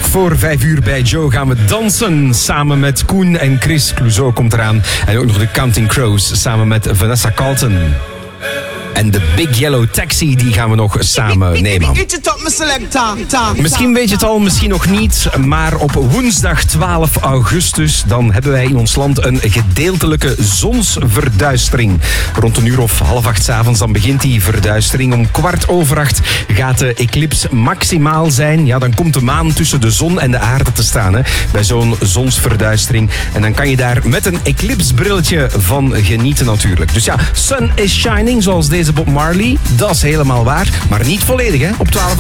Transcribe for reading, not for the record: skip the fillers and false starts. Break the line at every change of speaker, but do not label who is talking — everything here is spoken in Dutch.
Nog voor 5 uur bij Joe gaan we dansen samen met Koen en Chris. Clouseau komt eraan. En ook nog de Counting Crows samen met Vanessa Carlton. En de Big Yellow Taxi, die gaan we nog samen nemen. Misschien weet je het al, misschien nog niet. Maar op woensdag 12 augustus... dan hebben wij in ons land een gedeeltelijke zonsverduistering. Rond 7:30 's avonds dan begint die verduistering. Om 7:15 gaat de eclips maximaal zijn. Ja, dan komt de maan tussen de zon en de aarde te staan. Hè, bij zo'n zonsverduistering. En dan kan je daar met een eclipsbrilletje van genieten natuurlijk. Dus ja, sun is shining, zoals deze Bob Marley. Dat is helemaal waar. Maar niet volledig, hè, op 12